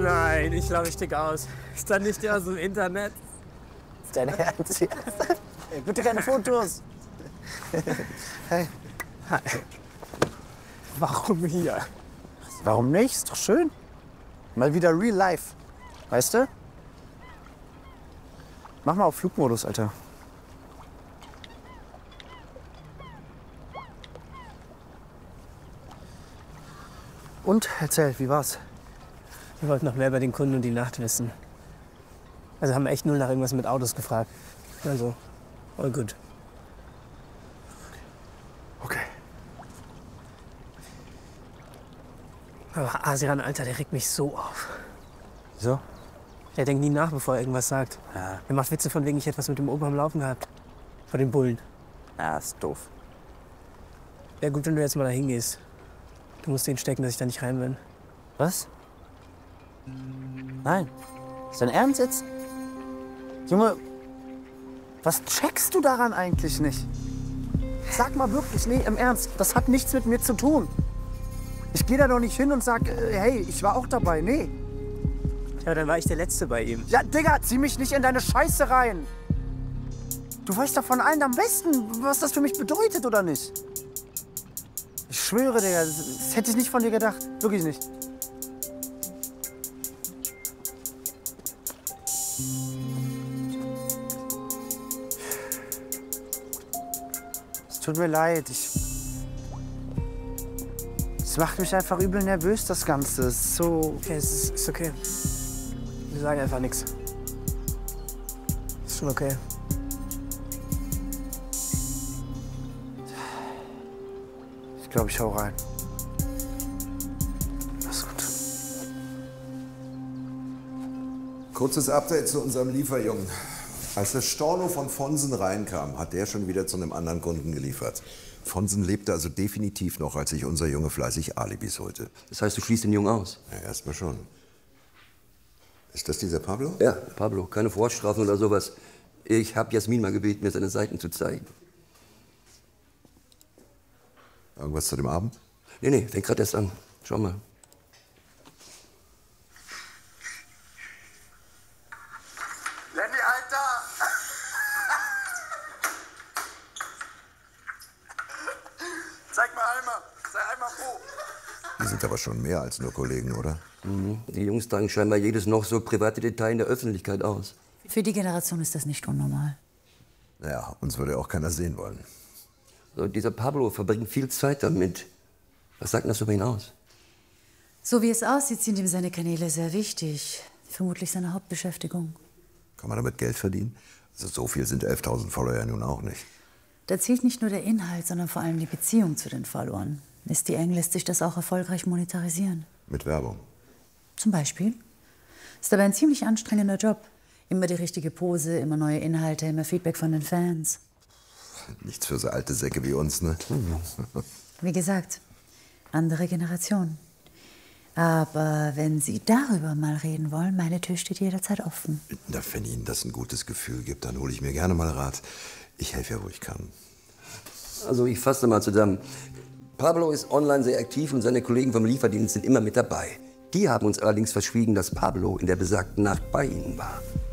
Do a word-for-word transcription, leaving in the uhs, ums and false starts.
Nein, ich glaube, ich stick aus. Ist das nicht aus dem Internet? Ist dein Ernst jetzt? Hey, bitte keine Fotos. Hey. Hi. Warum hier? Warum nicht? Ist doch schön. Mal wieder real life. Weißt du? Mach mal auf Flugmodus, Alter. Und, erzähl, wie war's? Wir wollten noch mehr über den Kunden und die Nacht wissen. Also haben echt nur nach irgendwas mit Autos gefragt. Also, all gut. Okay. Aber Asiran, Alter, der regt mich so auf. Wieso? Der denkt nie nach, bevor er irgendwas sagt. Ja. Er macht Witze von wegen, ich hätte was mit dem Opa am Laufen gehabt. Vor den Bullen. Ja, ist doof. Wäre gut, wenn du jetzt mal da hingehst. Du musst den stecken, dass ich da nicht rein bin. Was? Nein. Ist dein Ernst jetzt? Junge, was checkst du daran eigentlich nicht? Sag mal wirklich, nee, im Ernst, das hat nichts mit mir zu tun. Ich gehe da doch nicht hin und sag, äh, hey, ich war auch dabei, nee. Ja, dann war ich der Letzte bei ihm. Ja, Digga, zieh mich nicht in deine Scheiße rein. Du weißt doch von allen am besten, was das für mich bedeutet, oder nicht? Ich schwöre, Digga, das, das hätte ich nicht von dir gedacht. Wirklich nicht. Es tut mir leid. Ich... Es macht mich einfach übel nervös, das Ganze. Es ist so... Okay, es ist, ist okay. Wir sagen einfach nichts. Ist schon okay. Ich glaube, ich hau rein. Alles gut. Kurzes Update zu unserem Lieferjungen. Als das Storno von Fonsen reinkam, hat der schon wieder zu einem anderen Kunden geliefert. Fonsen lebte also definitiv noch, als sich unser Junge fleißig Alibis holte. Das heißt, du schließt den Jungen aus? Ja, erstmal schon. Ist das dieser Pablo? Ja, Pablo. Keine Vorstrafen oder sowas. Ich habe Jasmin mal gebeten, mir seine Seiten zu zeigen. Irgendwas zu dem Abend? Nee, nee, fängt gerade erst an. Schau mal. Lenny, Alter! Zeig mal einmal! Sei einmal froh! Die sind aber schon mehr als nur Kollegen, oder? Mhm. Die Jungs tragen scheinbar jedes noch so private Detail in der Öffentlichkeit aus. Für die Generation ist das nicht unnormal. Naja, uns würde auch keiner sehen wollen. So, dieser Pablo verbringt viel Zeit damit. Was sagt das über ihn aus? So wie es aussieht, sind ihm seine Kanäle sehr wichtig. Vermutlich seine Hauptbeschäftigung. Kann man damit Geld verdienen? Also so viel sind elftausend Follower ja nun auch nicht. Da zählt nicht nur der Inhalt, sondern vor allem die Beziehung zu den Followern. Ist die eng, lässt sich das auch erfolgreich monetarisieren. Mit Werbung? Zum Beispiel. Ist aber ein ziemlich anstrengender Job. Immer die richtige Pose, immer neue Inhalte, immer Feedback von den Fans. Nichts für so alte Säcke wie uns, ne? Wie gesagt, andere Generation. Aber wenn Sie darüber mal reden wollen, meine Tür steht jederzeit offen. Na, wenn Ihnen das ein gutes Gefühl gibt, dann hole ich mir gerne mal Rat. Ich helfe ja, wo ich kann. Also ich fasse mal zusammen. Pablo ist online sehr aktiv und seine Kollegen vom Lieferdienst sind immer mit dabei. Die haben uns allerdings verschwiegen, dass Pablo in der besagten Nacht bei ihnen war.